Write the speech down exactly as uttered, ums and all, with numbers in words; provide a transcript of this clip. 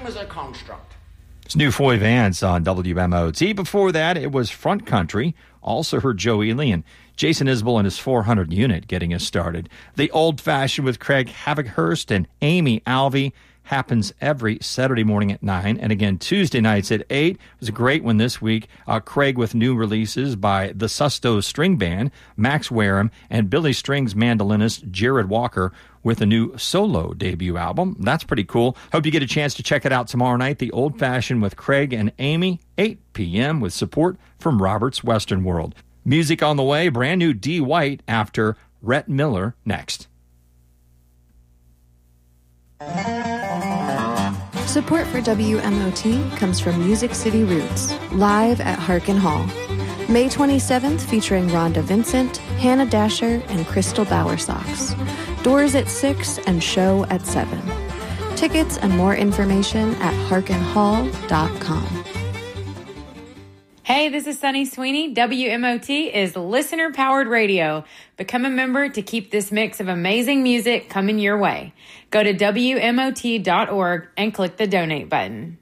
as a construct. It's New Foy Vance on W M O T. Before that, it was Front Country. Also heard Joe Ely and Jason Isbell and his four hundred unit getting us started. The Old Fashioned with Craig Havochurst and Amy Alvey happens every Saturday morning at nine, and again Tuesday nights at eight. It was a great one this week. Uh, Craig with new releases by the Susto String Band, Max Wareham, and Billy Strings mandolinist Jared Walker with a new solo debut album. That's pretty cool. Hope you get a chance to check it out tomorrow night. The Old Fashioned with Craig and Amy, eight p.m. with support from Robert's Western World. Music on the way, brand new D. White after Rhett Miller next. Support for W M O T comes from Music City Roots, live at Harkin Hall. May twenty-seventh, featuring Rhonda Vincent, Hannah Dasher, and Crystal Bowersox. Doors at six and show at seven. Tickets and more information at harkin hall dot com. Hey, this is Sunny Sweeney. W M O T is listener-powered radio. Become a member to keep this mix of amazing music coming your way. Go to W M O T dot org and click the donate button.